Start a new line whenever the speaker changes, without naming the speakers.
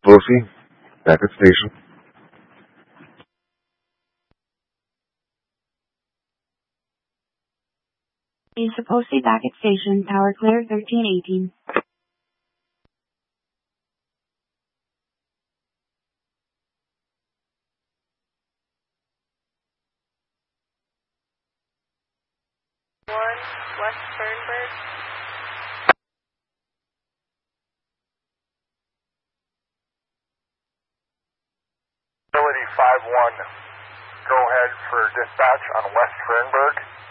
Posey, back at station.
Is Posey back at station, tower clear 1318.
West Fernberg.
Facility 5-1, go ahead for dispatch on West Fernberg.